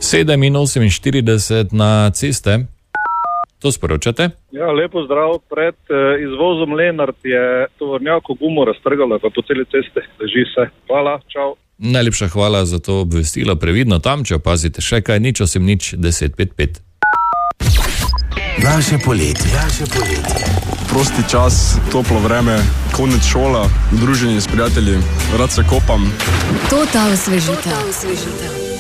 7:48 na ceste. To sporočate? Ja, lepo zdrav. Pred izvozom Lenart je tovornjako gumo raztrgalo, pa po celi cesti leži se. Hvala, čau. Najlepša hvala za to obvestilo. Previdno tam, če opazite še kaj, 08-1055. Naše poletje. Prosti čas, toplo vreme, konec šola, druženje s prijatelji, rad se kopam. Total osvežitev.